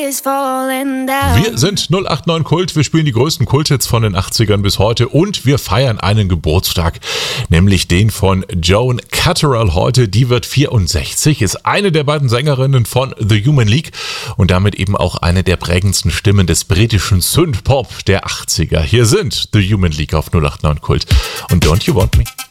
is falling down. Wir sind 089 Kult, wir spielen die größten Kulthits von den 80ern bis heute und wir feiern einen Geburtstag, nämlich den von Joan Cottrell heute. Die wird 64, ist eine der beiden Sängerinnen von The Human League und damit eben auch eine der prägendsten Stimmen des britischen Synthpop der 80er. Hier sind The Human League auf 089 Kult und Don't You Want Me?